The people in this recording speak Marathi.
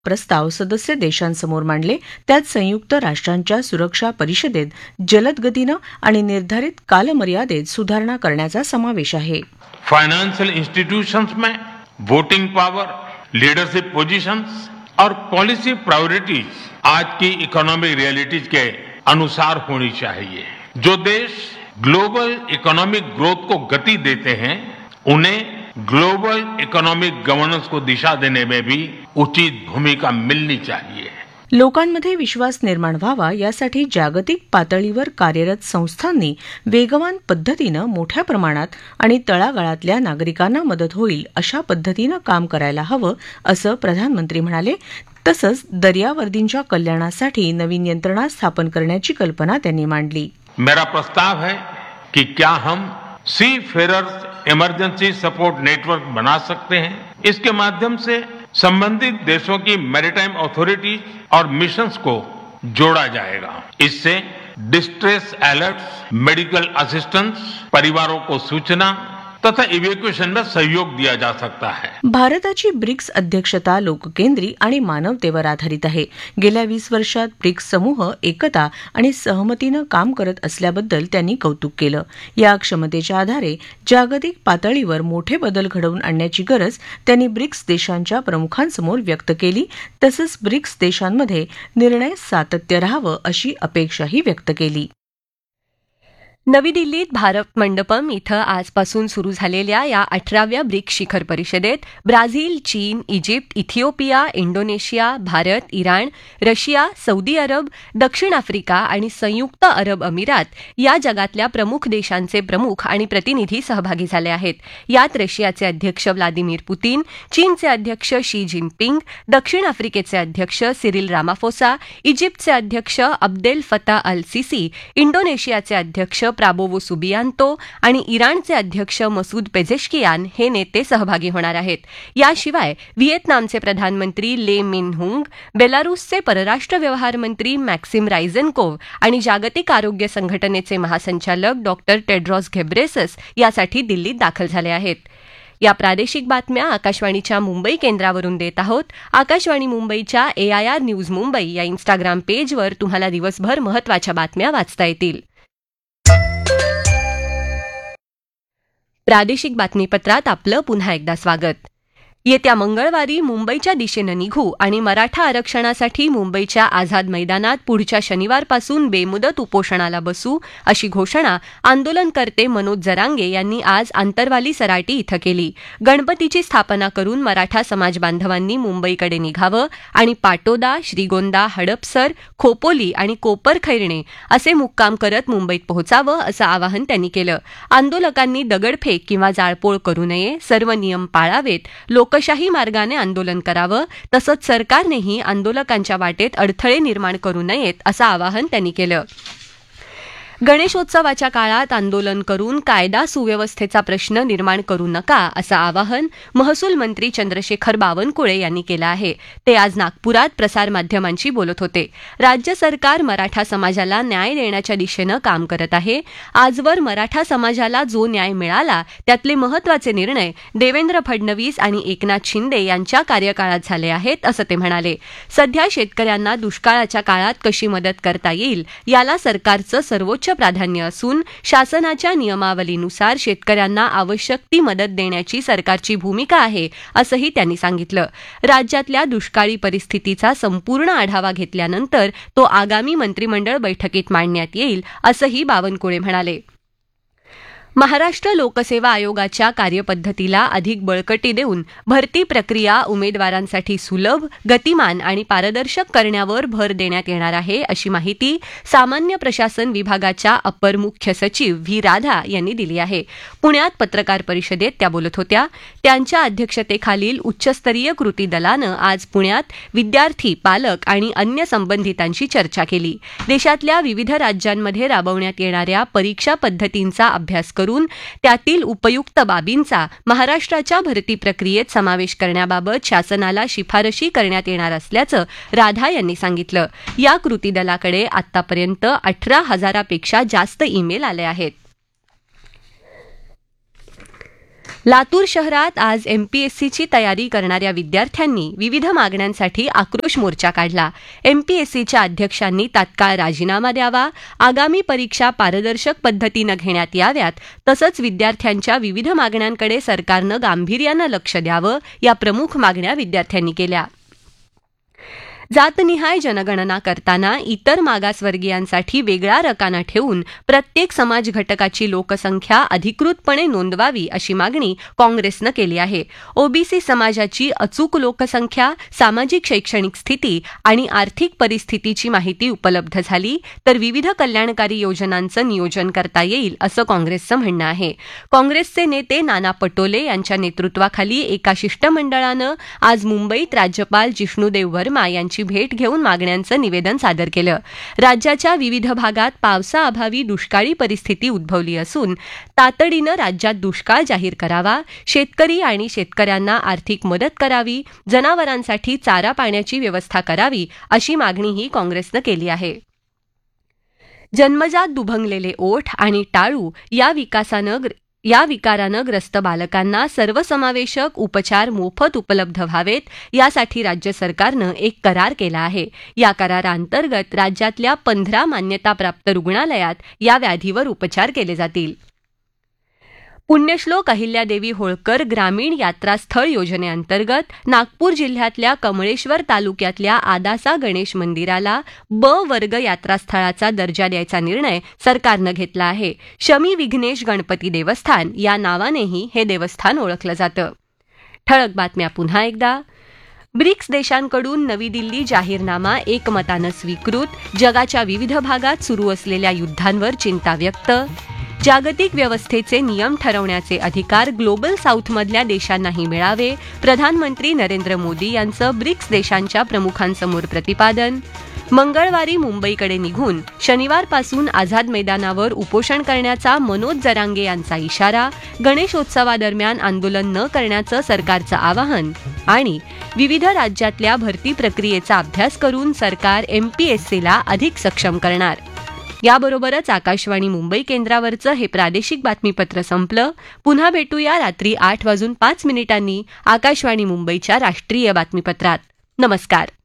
प्रस्ताव सदस्य देशांसमोर मांडले. त्यात संयुक्त राष्ट्रांच्या सुरक्षा परिषदेत जलद गतीनं आणि निर्धारित कालमर्यादेत सुधारणा करण्याचा समावेश आहे. फाइनेंशियल इंस्टीट्यूशंस में वोटिंग पावर, लीडरशिप पोजीशंस और पॉलिसी प्रायोरिटीज आज की इकोनॉमिक रियलिटीज के अनुसार होनी चाहिए. जो देश ग्लोबल इकोनॉमिक ग्रोथ को गति देते हैं उन्हें ग्लोबल इकोनॉमिक गवर्नेंस को दिशा देने में भी उचित भूमिका मिलनी चाहिए. लोकांमध्ये विश्वास निर्माण व्हावा यासाठी जागतिक पातळीवर कार्यरत संस्थांनी वेगवान पद्धतीनं मोठ्या प्रमाणात आणि तळागाळातल्या नागरिकांना मदत होईल अशा पद्धतीनं काम करायला हवं असं प्रधानमंत्री म्हणाले. तसंच दर्यावर्दींच्या कल्याणासाठी नवीन यंत्रणा स्थापन करण्याची कल्पना त्यांनी मांडली. मेरा प्रस्ताव है कि क्या हम C Ferrers emergency support network बना सकते हैं. इसके माध्यम से संबंधित देशों की मैरीटाइम अथॉरिटीज और मिशंस को जोड़ा जाएगा. इससे डिस्ट्रेस अलर्ट्स, मेडिकल असिस्टेंस, परिवारों को सूचना तथा इव्हॅक्युएशन में सहयोग दिया जा सकता है. भारताची ब्रिक्स अध्यक्षता लोककेंद्री आणि मानवतेवर आधारित आहे. गेल्या 20 वर्षात ब्रिक्स समूह एकता आणि सहमतीनं काम करत असल्याबद्दल त्यांनी कौतुक केलं. या क्षमतेच्या आधारे जागतिक पातळीवर मोठे बदल घडवून आणण्याची गरज त्यांनी ब्रिक्स देशांच्या प्रमुखांसमोर व्यक्त केली. तसंच ब्रिक्स देशांमध्ये निर्णय सातत्य राहावं अशी अपेक्षाही व्यक्त केली. नवी दिल्लीत भारत मंडपम इथं आजपासून सुरू झालेल्या या 18व्या ब्रिक्स शिखर परिषदेत ब्राझील, चीन, Egypt, Ethiopia, Indonesia, Bharat, Iran, Russia, Saudi अरब, दक्षिण आफ्रिका आणि संयुक्त अरब अमिरात या जगातल्या प्रमुख देशांचे प्रमुख आणि प्रतिनिधी सहभागी झाले आहेत. यात रशियाचे अध्यक्ष व्लादिमीर पुतीन, चीनचे अध्यक्ष शी जिनपिंग, दक्षिण आफ्रिकेचे अध्यक्ष सिरिल रामाफोसा, इजिप्तचे अध्यक्ष अब्देल फता अल सिसी, इंडोनेशियाचे अध्यक्ष प्राबोवो सुबियांतो आणि इराणचे अध्यक्ष मसूद पेझेशकियान हे नेते सहभागी होणार आहेत. याशिवाय व्हिएतनामचे प्रधानमंत्री ले मिन हुंग, बेलारूसचे परराष्ट्र व्यवहार मंत्री मॅक्सिम रायझेनकोव्ह आणि जागतिक आरोग्य संघटनेचे महासंचालक डॉक्टर टेड्रॉस घेब्रेसस यासाठी दिल्लीत दाखल झाले आहेत. या प्रादेशिक बातम्या आकाशवाणीच्या मुंबई केंद्रावरून देत आहोत. आकाशवाणी मुंबईच्या AIR न्यूज मुंबई या इन्स्टाग्राम पेजवर तुम्हाला दिवसभर महत्त्वाच्या बातम्या वाचता येतील. प्रादेशिक बातमीपत्रात आपलं पुन्हा एकदा स्वागत. येत्या मंगळवारी मुंबईच्या दिशेनं निघू आणि मराठा आरक्षणासाठी मुंबईच्या आझाद मैदानात पुढच्या शनिवारपासून बेमुदत उपोषणाला बसू अशी घोषणा आंदोलनकर्ते मनोज जरांगे यांनी आज आंतरवाली सराटी इथं केली. गणपतीची स्थापना करून मराठा समाज बांधवांनी मुंबईकडे निघावं आणि पाटोदा, श्रीगोंदा, हडपसर, खोपोली आणि कोपरखैरणे असे मुक्काम करत मुंबईत पोहोचावं असं आवाहन त्यांनी केलं. आंदोलकांनी दगडफेक किंवा जाळपोळ करू नये, सर्व नियम पाळावेत, लोकशाही मार्गाने आंदोलन करावं, तसंच सरकारनेही आंदोलकांच्या वाटेत अडथळे निर्माण करू नयेत असं आवाहन त्यांनी केलं. गणेशोत्सवाच्या काळात आंदोलन करून कायदा सुव्यवस्थेचा प्रश्न निर्माण करू नका असं आवाहन महसूल मंत्री चंद्रशेखर बावनकुळे यांनी केलं आहे. ते आज नागपुरात प्रसारमाध्यमांशी बोलत होते. राज्य सरकार मराठा समाजाला न्याय देण्याच्या दिशेनं काम करत आहे. आजवर मराठा समाजाला जो न्याय मिळाला त्यातले महत्त्वाचे निर्णय देवेंद्र फडणवीस आणि एकनाथ शिंदे यांच्या कार्यकाळात झाले आहेत असं ते म्हणाले. सध्या शेतकऱ्यांना दुष्काळाच्या काळात कशी मदत करता येईल याला सरकारचं सर्वोच्च प्राधान्य असून शासनाच्या नियमावलीनुसार शेतकऱ्यांना आवश्यक ती मदत देण्याची सरकारची भूमिका आहे असंही त्यांनी सांगितलं. राज्यातल्या दुष्काळी परिस्थितीचा संपूर्ण आढावा घेतल्यानंतर तो आगामी मंत्रिमंडळ बैठकीत मांडण्यात येईल असंही बावनकुळे म्हणाले. महाराष्ट्र लोकसेवा आयोगाच्या कार्यपद्धतीला अधिक बळकटी देऊन भरती प्रक्रिया उमेदवारांसाठी सुलभ, गतिमान आणि पारदर्शक करण्यावर भर देण्यात येणार आहे अशी माहिती सामान्य प्रशासन विभागाच्या अपर मुख्य सचिव व्ही राधा यांनी दिली आहे. पुण्यात पत्रकार परिषदेत त्या बोलत होत्या. त्यांच्या अध्यक्षतेखालील उच्चस्तरीय कृती दलानं आज पुण्यात विद्यार्थी, पालक आणि अन्य संबंधितांशी चर्चा केली. देशातल्या विविध राज्यांमध्ये राबवण्यात येणाऱ्या परीक्षा पद्धतींचा अभ्यास करून त्यातील उपयुक्त बाबींचा महाराष्ट्राच्या भरती प्रक्रियेत समावेश करण्याबाबत शासनाला शिफारशी करण्यात येणार असल्याचं राधा यांनी सांगितलं. या कृती दलाकडे आतापर्यंत 18,000पेक्षा जास्त ईमेल आले आहेत. लातूर शहरात आज एमपीएससीची तयारी करणाऱ्या विद्यार्थ्यांनी विविध मागण्यांसाठी आक्रोश मोर्चा काढला. एमपीएससीच्या अध्यक्षांनी तात्काळ राजीनामा द्यावा, आगामी परीक्षा पारदर्शक पद्धतीनं घेण्यात याव्यात, तसंच विद्यार्थ्यांच्या विविध मागण्यांकडे सरकारनं गांभीर्यानं लक्ष द्यावं, या प्रमुख मागण्या विद्यार्थ्यांनी केल्या. जातनिहाय जनगणना करताना इतर मागासवर्गीयांसाठी वेगळा रकाना ठेवून प्रत्येक समाज घटकाची लोकसंख्या अधिकृतपणे नोंदवावी अशी मागणी काँग्रेसनं केली आहे. ओबीसी समाजाची अचूक लोकसंख्या, सामाजिक शैक्षणिक स्थिती आणि आर्थिक परिस्थितीची माहिती उपलब्ध झाली तर विविध कल्याणकारी योजनांचं नियोजन करता येईल असं काँग्रेसचं म्हणणं आहे. काँग्रेसचे नेते नाना पटोले यांच्या नेतृत्वाखाली एका शिष्टमंडळानं आज मुंबईत राज्यपाल जिष्णुदेव वर्मा यांची भेट घेऊन मागण्यांचं निवेदन सादर केलं. राज्याच्या विविध भागात पावसाअभावी दुष्काळी परिस्थिती उद्भवली असून तातडीनं राज्यात दुष्काळ जाहीर करावा, शेतकरी आणि शेतकऱ्यांना आर्थिक मदत करावी, जनावरांसाठी चारा पाण्याची व्यवस्था करावी अशी मागणीही काँग्रेसनं केली आहे. जन्मजात दुभंगलेले ओठ आणि टाळू या विकारानं ग्रस्त बालकांना सर्वसमावेशक उपचार मोफत उपलब्ध व्हावेत यासाठी राज्य सरकारनं एक करार केला आहे. या कराराअंतर्गत राज्यातल्या 15 मान्यताप्राप्त रुग्णालयात या व्याधीवर उपचार केले जातील. पुण्यश्लोक अहिल्यादेवी होळकर ग्रामीण यात्रास्थळ योजनेअंतर्गत नागपूर जिल्ह्यातल्या कमळेश्वर तालुक्यातल्या आदासा गणेश मंदिराला ब वर्ग यात्रास्थळाचा दर्जा द्यायचा निर्णय सरकारनं घेतला आहे. शमी विघ्नेश गणपती देवस्थान या नावानेही हे देवस्थान ओळखलं जातं. ठळक बातम्या पुन्हा एकदा. ब्रिक्स देशांकडून नवी दिल्ली जाहीरनामा एकमतानं स्वीकृत. जगाच्या विविध भागात सुरू असलेल्या युद्धांवर चिंता व्यक्त. जागतिक व्यवस्थेचे नियम ठरवण्याचे अधिकार ग्लोबल साऊथमधल्या देशांनाही मिळावे, प्रधानमंत्री नरेंद्र मोदी यांचं ब्रिक्स देशांच्या प्रमुखांसमोर प्रतिपादन. मंगळवारी मुंबईकडे निघून शनिवारपासून आझाद मैदानावर उपोषण करण्याचा मनोज जरांगे यांचा इशारा. गणेशोत्सवादरम्यान आंदोलन न करण्याचं सरकारचं आवाहन. आणि विविध राज्यातल्या भरती प्रक्रियेचा अभ्यास करून सरकार एमपीएससीला अधिक सक्षम करणार. याबरोबरच आकाशवाणी मुंबई केंद्रावरचं हे प्रादेशिक बातमीपत्र संपलं. पुन्हा भेटूया रात्री 8:05 आकाशवाणी मुंबईच्या राष्ट्रीय बातमीपत्रात. नमस्कार.